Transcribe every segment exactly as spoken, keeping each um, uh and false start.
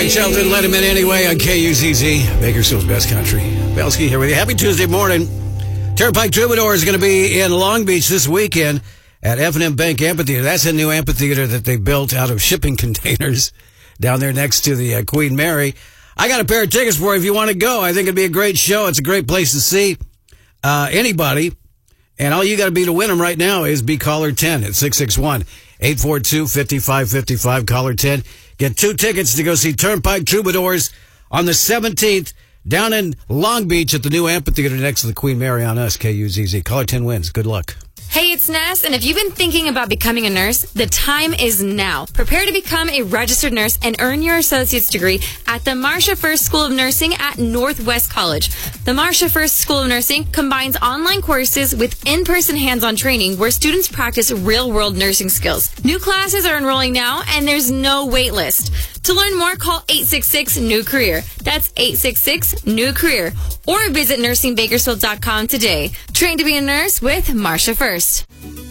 Mike Shelton let him in anyway on K U Z Z, Bakersfield's best country. Belsky here with you. Happy Tuesday morning. Turnpike Troubadour is going to be in Long Beach this weekend at F and M Bank Amphitheater. That's a new amphitheater that they built out of shipping containers down there next to the uh, Queen Mary. I got a pair of tickets for you if you want to go. I think it'd be a great show. It's a great place to see uh, anybody. And all you got to be to win them right now is be caller ten at six six one, eight four two, five five five five, caller ten. Get two tickets to go see Turnpike Troubadours on the seventeenth down in Long Beach at the new amphitheater next to the Queen Mary on us, K U Z Z. Caller ten wins. Good luck. Hey, it's Ness, and if you've been thinking about becoming a nurse, the time is now. Prepare to become a registered nurse and earn your associate's degree at the Marsha First School of Nursing at Northwest College. The Marsha First School of Nursing combines online courses with in-person hands-on training where students practice real-world nursing skills. New classes are enrolling now, and there's no wait list. To learn more, call eight six six, N E W, career. That's eight six six, N E W, career. Or visit nursing bakersfield dot com today. Train to be a nurse with Marsha First.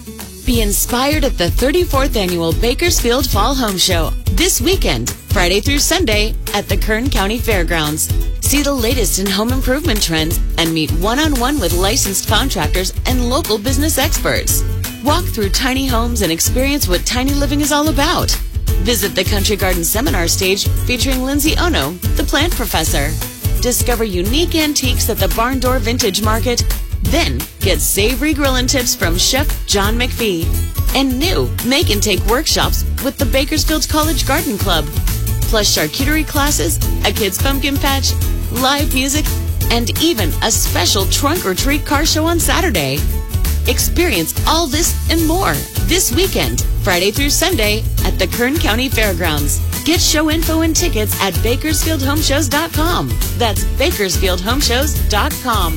Be inspired at the thirty-fourth Annual Bakersfield Fall Home Show this weekend, Friday through Sunday, at the Kern County Fairgrounds. See the latest in home improvement trends and meet one-on-one with licensed contractors and local business experts. Walk through tiny homes and experience what tiny living is all about. Visit the Country Garden Seminar stage featuring Lindsay Ono, the plant professor. Discover unique antiques at the Barn Door Vintage Market. Then get savory grillin' tips from Chef John McPhee. And new make and take workshops with the Bakersfield College Garden Club. Plus charcuterie classes, a kid's pumpkin patch, live music, and even a special trunk or treat car show on Saturday. Experience all this and more this weekend, Friday through Sunday, at the Kern County Fairgrounds. Get show info and tickets at bakersfield home shows dot com. That's bakersfield home shows dot com.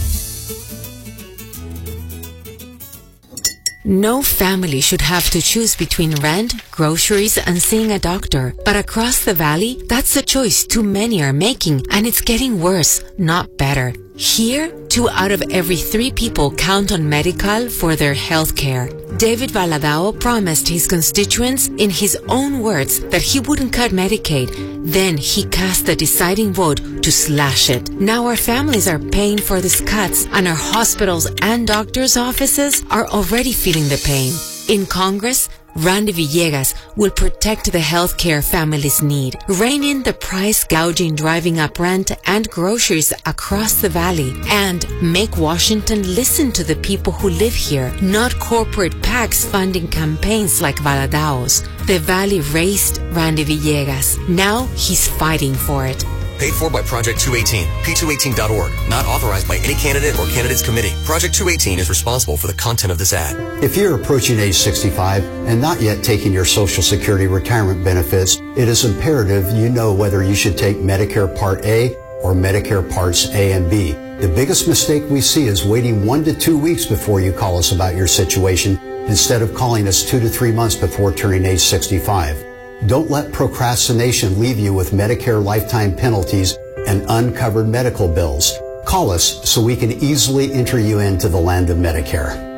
No family should have to choose between rent, groceries, and seeing a doctor. But across the valley, that's a choice too many are making, and it's getting worse, not better. Here, two out of every three people count on Medi-Cal for their health care. David Valadao promised his constituents, in his own words, that he wouldn't cut Medicaid. Then he cast the deciding vote to slash it. Now our families are paying for these cuts, and our hospitals and doctors' offices are already feeling the pain. In Congress, Randy Villegas will protect the health care families need, rein in the price gouging driving up rent and groceries across the valley, and make Washington listen to the people who live here, not corporate PACs funding campaigns like Valadao's. The valley raised Randy Villegas. Now he's fighting for it. Paid for by Project two eighteen, P two eighteen dot org. Not authorized by any candidate or candidates committee. Project two eighteen is responsible for the content of this ad. If you're approaching age sixty-five and not yet taking your Social Security retirement benefits, it is imperative you know whether you should take Medicare Part A or Medicare Parts A and B. The biggest mistake we see is waiting one to two weeks before you call us about your situation instead of calling us two to three months before turning age sixty-five. Don't let procrastination leave you with Medicare lifetime penalties and uncovered medical bills. Call us so we can easily enter you into the land of Medicare.